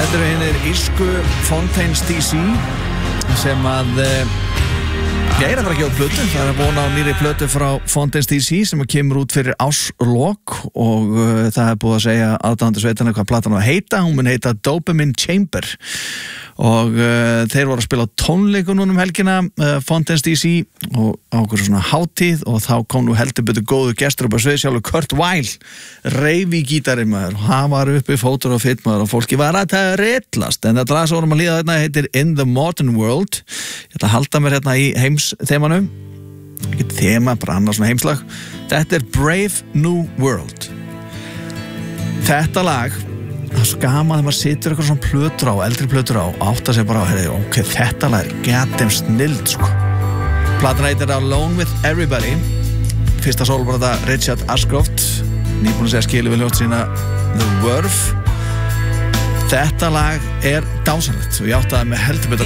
Þetta eru hinir írsku Fontaines DC sem að ég er að fara að gefa plötu. Það er að vona á nýri plötu frá Fontaines DC sem kemur út fyrir árslok og það er búið að segja aðdáendur sveitarinnar hvað platan á að heita. Hún mun heita Dopamine Chamber og þeir voru að spila tónleikum núna helgina, Fontaines DC og á okkur svona hátíð og þá kom nú heldur betur góðu gestur upp á svið, sjálfur Kurt Weill reif í gítarinn maður og hann var uppi fótur og fitt maður og fólki var að það rillast en þetta lag sem vorum að líða þarna heitir In the Modern World. Ég ætla að halda mér hérna í heimsþemanum, ekki þema, bara annars svona heimslag. Þetta er Brave New World. Þetta lag, það er svo gaman þegar maður situr eitthvað svona plötur á, eldri plötur á og átta sig bara á, ok, þetta lag er goddamn snild, sko. Platan heitir Alone with Everybody, fyrsta sólbrota Richard Ashcroft, nýbúin að segja skilu við hljótt sína The Verve. Þetta lag er dásanlegt og ég áttaði með heldur betur